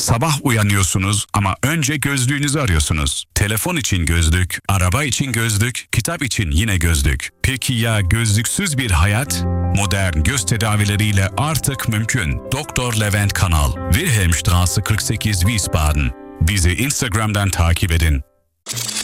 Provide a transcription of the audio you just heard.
Sabah uyanıyorsunuz ama önce gözlüğünüzü arıyorsunuz. Telefon için gözlük, araba için gözlük, kitap için yine gözlük. Peki ya gözlüksüz bir hayat? Modern göz tedavileriyle artık mümkün. Doktor Levent Kanal, Wilhelmstraße 48 Wiesbaden. Bizi Instagram'dan takip edin.